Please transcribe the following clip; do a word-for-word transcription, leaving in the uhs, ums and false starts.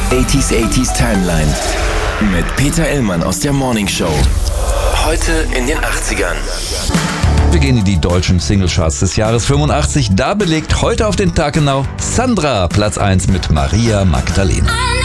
achtziger achtziger Timeline mit Peter Illmann aus der Morning Show. Heute in den achtzigern. Wir gehen in die deutschen Singlecharts des Jahres fünfundachtzig. Da belegt heute auf den Tag genau Sandra Platz eins mit Maria Magdalena.